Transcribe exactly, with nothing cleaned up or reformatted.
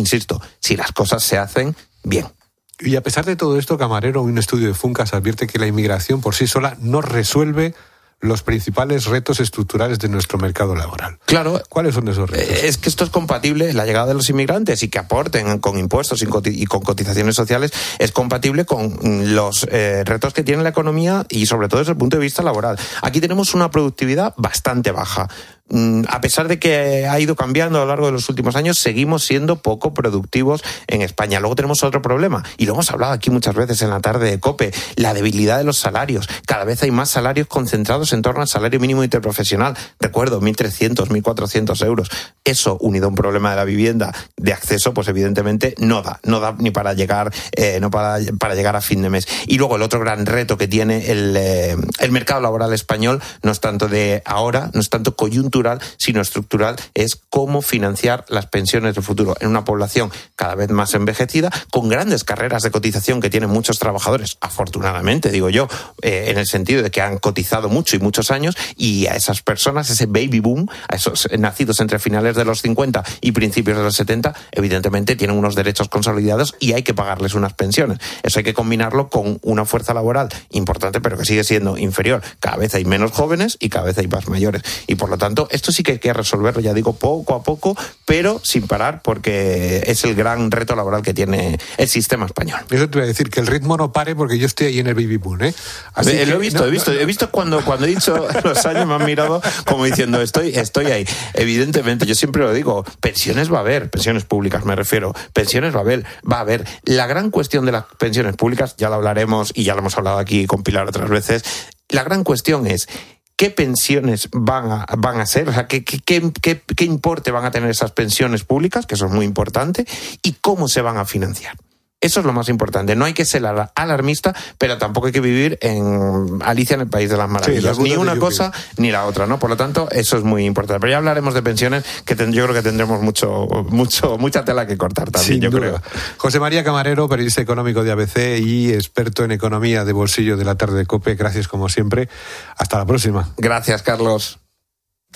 insisto, si las cosas se hacen bien. Y a pesar de todo esto, Camarero, un estudio de Funcas advierte que la inmigración por sí sola no resuelve los principales retos estructurales de nuestro mercado laboral. Claro. ¿Cuáles son esos retos? Es que esto es compatible, la llegada de los inmigrantes y que aporten con impuestos y con cotizaciones sociales, es compatible con los eh, retos que tiene la economía y sobre todo desde el punto de vista laboral. Aquí tenemos una productividad bastante baja. A pesar de que ha ido cambiando a lo largo de los últimos años, seguimos siendo poco productivos en España. Luego tenemos otro problema, y lo hemos hablado aquí muchas veces en la tarde de COPE, la debilidad de los salarios. Cada vez hay más salarios concentrados en torno al salario mínimo interprofesional. Recuerdo, mil trescientos, mil cuatrocientos euros. Eso, unido a un problema de la vivienda, de acceso, pues evidentemente no da. No da ni para llegar, eh, no para, para llegar a fin de mes. Y luego el otro gran reto que tiene el, eh, el mercado laboral español, no es tanto de ahora, no es tanto coyuntural, sino estructural, es cómo financiar las pensiones del futuro en una población cada vez más envejecida, con grandes carreras de cotización que tienen muchos trabajadores, afortunadamente, digo yo, eh, en el sentido de que han cotizado mucho y muchos años, y a esas personas, ese baby boom, a esos nacidos entre finales de los cincuenta y principios de los setenta, evidentemente tienen unos derechos consolidados y hay que pagarles unas pensiones. Eso hay que combinarlo con una fuerza laboral importante, pero que sigue siendo inferior. Cada vez hay menos jóvenes y cada vez hay más mayores. Y por lo tanto, esto sí que hay que resolverlo, ya digo, poco a poco, pero sin parar, porque es el gran reto laboral que tiene el sistema español. Eso te voy a decir, que el ritmo no pare, porque yo estoy ahí en el baby boom, ¿eh? Así eh, que, lo he visto, no, he visto, no, he visto cuando, cuando he dicho los años, me han mirado como diciendo, estoy, estoy ahí. Evidentemente, yo siempre lo digo, pensiones va a haber, pensiones públicas me refiero, pensiones va a haber, va a haber. La gran cuestión de las pensiones públicas, ya lo hablaremos y ya lo hemos hablado aquí con Pilar otras veces, la gran cuestión es, ¿qué pensiones van a, van a ser? O sea, ¿qué, qué, qué, qué importe van a tener esas pensiones públicas? Que eso es muy importante. ¿Y cómo se van a financiar? Eso es lo más importante. No hay que ser alarmista, pero tampoco hay que vivir en Alicia en el País de las Maravillas. Sí, ni una cosa ni la otra, ¿no? Por lo tanto, eso es muy importante. Pero ya hablaremos de pensiones, que ten, yo creo que tendremos mucho, mucho, mucha tela que cortar también, Sin yo duda. creo. José María Camarero, periodista económico de A B C y experto en economía de bolsillo de la tarde de COPE. Gracias como siempre. Hasta la próxima. Gracias, Carlos.